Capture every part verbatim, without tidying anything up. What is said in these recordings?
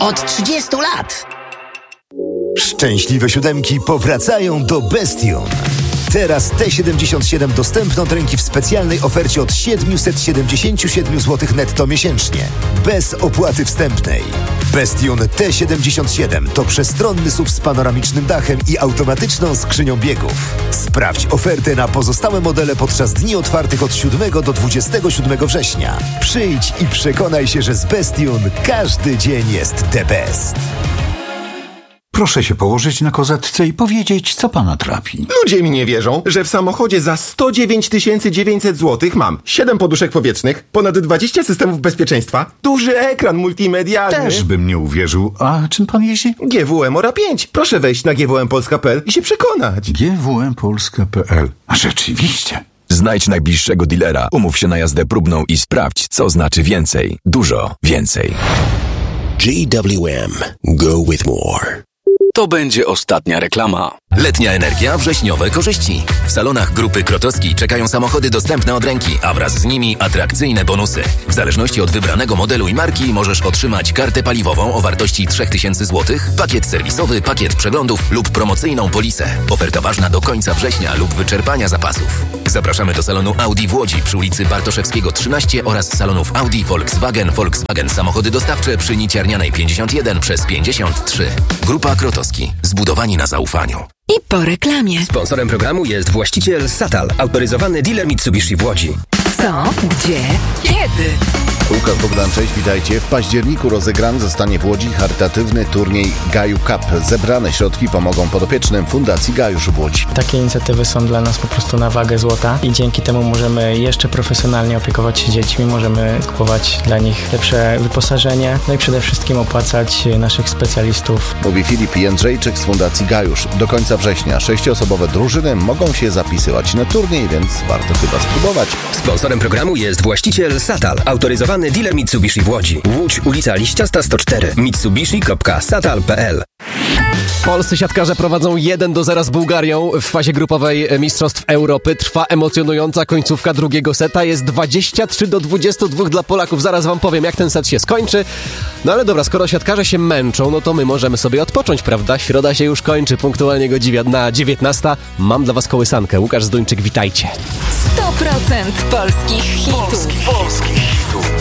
Od trzydziestu lat. Szczęśliwe siódemki powracają do Bestion. Teraz T siedemdziesiąt siedem dostępne od ręki w specjalnej ofercie od siedemset siedemdziesiąt siedem złotych netto miesięcznie. Bez opłaty wstępnej. Bestion T siedemdziesiąt siedem to przestronny S U V z panoramicznym dachem i automatyczną skrzynią biegów. Sprawdź ofertę na pozostałe modele podczas dni otwartych od siódmego do dwudziestego siódmego września. Przyjdź i przekonaj się, że z Bestion każdy dzień jest the best. Proszę się położyć na kozatce i powiedzieć, co pana trapi. Ludzie mi nie wierzą, że w samochodzie za sto dziewięć tysięcy dziewięćset złotych mam siedem poduszek powietrznych, ponad dwadzieścia systemów bezpieczeństwa, duży ekran multimedialny. Też bym nie uwierzył. A czym pan jeździ? G W M Ora pięć. Proszę wejść na g w m polska kropka p l i się przekonać. G W M polska kropka p l. A rzeczywiście. Znajdź najbliższego dealera, umów się na jazdę próbną i sprawdź, co znaczy więcej. Dużo więcej. G W M. Go with more. To będzie ostatnia reklama. Letnia energia, wrześniowe korzyści. W salonach Grupy Krotowski czekają samochody dostępne od ręki, a wraz z nimi atrakcyjne bonusy. W zależności od wybranego modelu i marki możesz otrzymać kartę paliwową o wartości trzy tysiące złotych, pakiet serwisowy, pakiet przeglądów lub promocyjną polisę. Oferta ważna do końca września lub wyczerpania zapasów. Zapraszamy do salonu Audi w Łodzi przy ulicy Bartoszewskiego trzynaście oraz salonów Audi, Volkswagen, Volkswagen Samochody Dostawcze przy Niciarnianej pięćdziesiąt jeden przez pięćdziesiąt trzy. Grupa Krotowski. Zbudowani na zaufaniu. I po reklamie. Sponsorem programu jest właściciel Satal, autoryzowany dealer Mitsubishi w Łodzi. Co? Gdzie? Kiedy? Łukasz Bogdan, cześć, witajcie. W październiku rozegrany zostanie w Łodzi charytatywny turniej Gaju Cup. Zebrane środki pomogą podopiecznym Fundacji Gajusz w Łodzi. Takie inicjatywy są dla nas po prostu na wagę złota i dzięki temu możemy jeszcze profesjonalnie opiekować się dziećmi, możemy kupować dla nich lepsze wyposażenie, no i przede wszystkim opłacać naszych specjalistów. Mówi Filip Jędrzejczyk z Fundacji Gajusz. Do końca września sześcioosobowe drużyny mogą się zapisywać na turniej, więc warto chyba spróbować. Sponsorem programu jest właściciel Satal, autoryzowany dealer Mitsubishi w Łodzi. Łódź, ulica Liściasta sto cztery. mitsubishi kropka satal kropka p l. Polscy siatkarze prowadzą jeden do zera z Bułgarią. W fazie grupowej Mistrzostw Europy trwa emocjonująca końcówka drugiego seta. Jest dwadzieścia trzy do dwudziestu dwóch dla Polaków. Zaraz wam powiem, jak ten set się skończy. No ale dobra, skoro siatkarze się męczą, no to my możemy sobie odpocząć, prawda? Środa się już kończy, punktualnie godzina dziewiętnasta. Mam dla was kołysankę. Łukasz Zduńczyk, witajcie. sto procent polskich hitów. Polski, polskich hitów.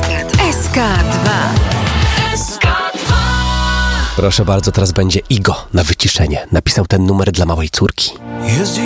S K dwa. S K dwa. Proszę bardzo, teraz będzie Igo na wyciszenie. Napisał ten numer dla małej córki.